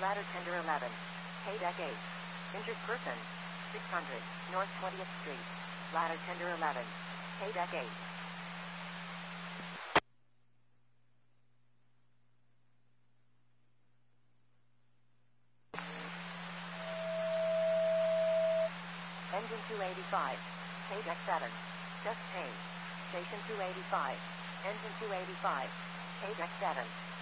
Ladder tender 11. K-Deck 8. Injured person. 600. North 20th Street. Ladder tender 11. K-Deck 8. Engine 285. K-Deck 7. Just change. Station 285. Engine 285. K-Deck 7.